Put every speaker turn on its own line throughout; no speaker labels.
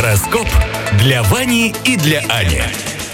Гороскоп для Вани и для Ани.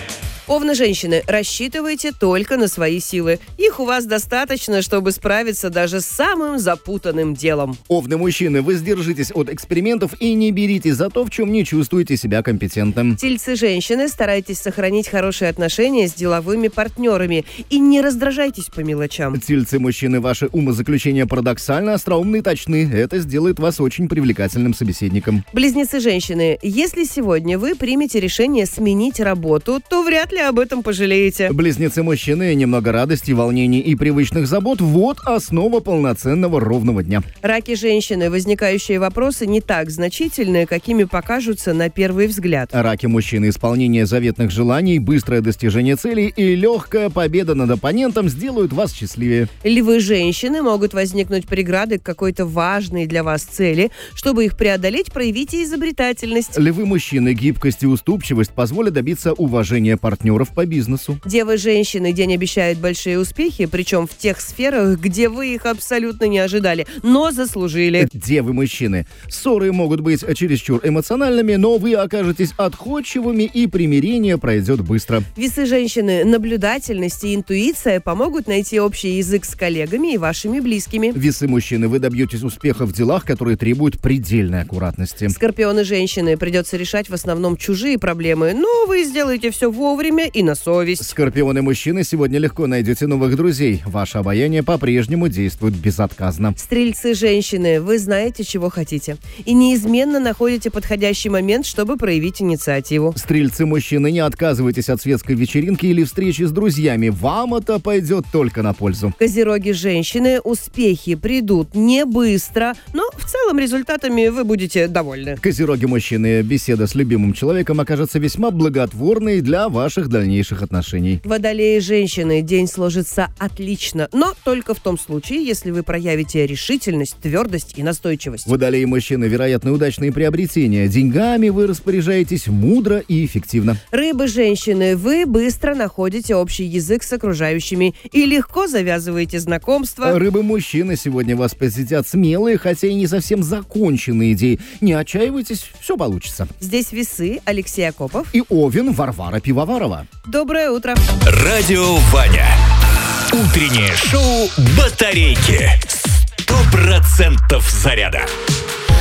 Овны женщины, рассчитывайте только на свои силы. Их у вас достаточно, чтобы справиться даже с самым запутанным делом.
Овны мужчины, вы сдержитесь от экспериментов и не берите за то, в чем не чувствуете себя компетентным.
Тельцы женщины, старайтесь сохранить хорошие отношения с деловыми партнерами и не раздражайтесь по мелочам.
Тельцы мужчины, ваши умозаключения парадоксально остроумны и точны. Это сделает вас очень привлекательным собеседником.
Близнецы женщины, если сегодня вы примете решение сменить работу, то вряд ли об этом пожалеете.
Близнецы мужчины, немного радости, волнений и привычных забот – вот основа полноценного ровного дня.
Раки женщины, возникающие вопросы не так значительны, какими покажутся на первый взгляд.
Раки мужчины, исполнение заветных желаний, быстрое достижение целей и легкая победа над оппонентом сделают вас счастливее.
Львы женщины, могут возникнуть преграды к какой-то важной для вас цели. Чтобы их преодолеть, проявите изобретательность.
Львы мужчины, гибкость и уступчивость позволят добиться уважения партнеров по бизнесу.
Девы женщины, день обещает большие успехи, причем в тех сферах, где вы их абсолютно не ожидали, но заслужили.
Девы мужчины, ссоры могут быть чересчур эмоциональными, но вы окажетесь отходчивыми и примирение пройдет быстро.
Весы женщины, наблюдательность и интуиция помогут найти общий язык с коллегами и вашими близкими.
Весы мужчины, вы добьетесь успеха в делах, которые требуют предельной аккуратности.
Скорпионы женщины, придется решать в основном чужие проблемы, но вы сделаете все вовремя и на совесть.
Скорпионы мужчины, сегодня легко найдете новых друзей. Ваше обаяние по-прежнему действует безотказно.
Стрельцы женщины, вы знаете, чего хотите. И неизменно находите подходящий момент, чтобы проявить инициативу.
Стрельцы мужчины, не отказывайтесь от светской вечеринки или встречи с друзьями. Вам это пойдет только на пользу.
Козероги женщины, успехи придут не быстро, но в целом результатами вы будете довольны.
Козероги мужчины, беседа с любимым человеком окажется весьма благотворной для ваших дальнейших отношений.
Водолеи женщины, день сложится отлично, но только в том случае, если вы проявите решительность, твердость и настойчивость.
Водолеи мужчины, вероятно, удачные приобретения. Деньгами вы распоряжаетесь мудро и эффективно.
Рыбы женщины, вы быстро находите общий язык с окружающими и легко завязываете знакомства.
Рыбы мужчины, сегодня вас посетят смелые, хотя и не совсем законченные идеи. Не отчаивайтесь, все получится.
Здесь весы, Алексей Акопов
и Овен, Варвара Пивоварова.
Доброе утро.
Радио Ваня. Утреннее шоу «Батарейки». 100% заряда.